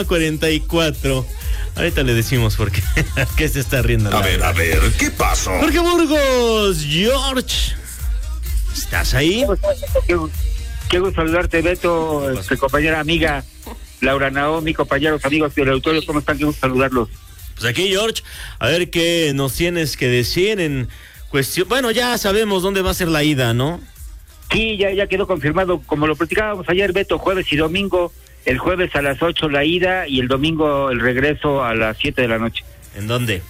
44. Ahorita le decimos por qué. ¿Qué se está riendo? A ver, ¿qué pasó? Jorge Burgos, George. ¿Estás ahí? Qué gusto saludarte, Beto, compañera amiga Laura Naomi, compañeros, amigos del auditorio, ¿cómo están? Qué gusto saludarlos. Pues aquí, George, a ver qué nos tienes que decir en cuestión. Bueno, ya sabemos dónde va a ser la ida, ¿no? Sí, ya quedó confirmado, como lo platicábamos ayer, Beto, jueves y domingo. El jueves a las 8 la ida y el domingo el regreso a las 7 de la noche. ¿En dónde?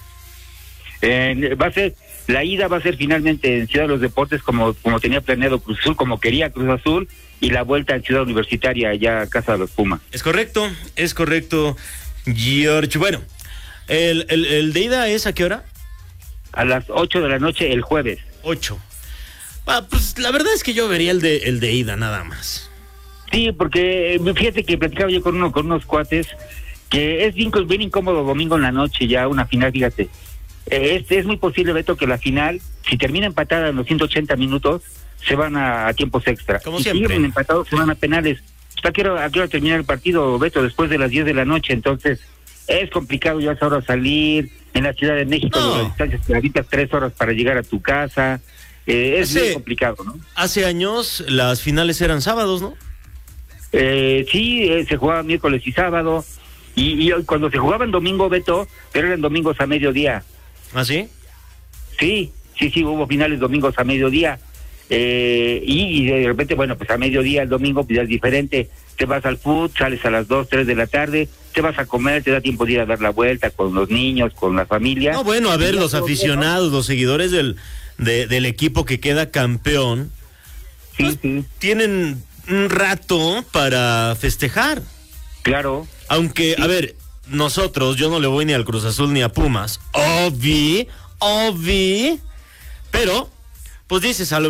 La ida va a ser finalmente en Ciudad de los Deportes, como tenía planeado Cruz Azul, como quería Cruz Azul, y la vuelta en Ciudad Universitaria, allá a Casa de los Pumas. Es correcto, George. Bueno, ¿el de ida es a qué hora? A las 8 de la noche el jueves. 8. Pues la verdad es que yo vería el de ida nada más. Sí, porque fíjate que platicaba yo con unos cuates que es bien incómodo domingo en la noche ya una final, fíjate. Es muy posible, Beto, que la final, si termina empatada en los 180 minutos, se van a tiempos extra. Como si siempre. siguen empatados, se van a penales. ¿A qué hora termina el partido, Beto? Después de las 10 de la noche, entonces es complicado ya ahora salir en la Ciudad de México, las distancias claritas, 3 horas para llegar a tu casa. Es muy complicado, ¿no? Hace años las finales eran sábados, ¿no? Sí, se jugaba miércoles y sábado, y cuando se jugaba en domingo, Beto, pero eran domingos a mediodía. ¿Ah, sí? Sí, hubo finales domingos a mediodía, y de repente, bueno, pues a mediodía el domingo pues ya es diferente, te vas al fútbol, sales a las 2, 3 de la tarde, te vas a comer, te da tiempo de ir a dar la vuelta con los niños, con la familia. No, bueno, a ver, los aficionados, los seguidores del equipo que queda campeón, sí, tienen un rato para festejar. Claro. Aunque, a ver, yo no le voy ni al Cruz Azul ni a Pumas, obvi, pero, pues dices, a lo